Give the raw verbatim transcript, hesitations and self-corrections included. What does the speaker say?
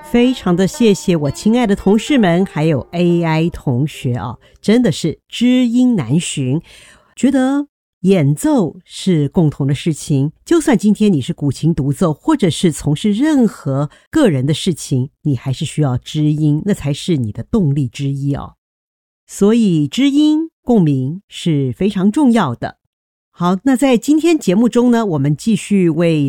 非常的谢谢我亲爱的同事们，还有 A I 同学啊，真的是知音难寻。觉得演奏是共同的事情，就算今天你是古琴独奏，或者是从事任何个人的事情，你还是需要知音，那才是你的动力之一哦。所以知音共鸣是非常重要的。好，那在今天节目中呢，我们继续为